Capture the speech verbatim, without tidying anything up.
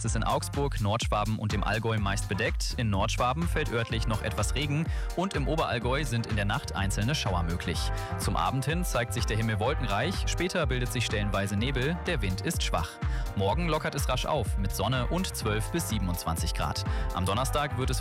ist es in Augsburg, Nordschwaben und dem Allgäu meist bedeckt. In Nordschwaben fällt örtlich noch etwas Regen und im Oberallgäu sind in der Nacht einzelne Schauer möglich. Zum Abend hin zeigt sich der Himmel wolkenreich, später bildet sich stellenweise Nebel, der Wind ist schwach. Morgen lockert es rasch auf mit Sonne und zwölf bis siebenundzwanzig Grad. Am Donnerstag wird es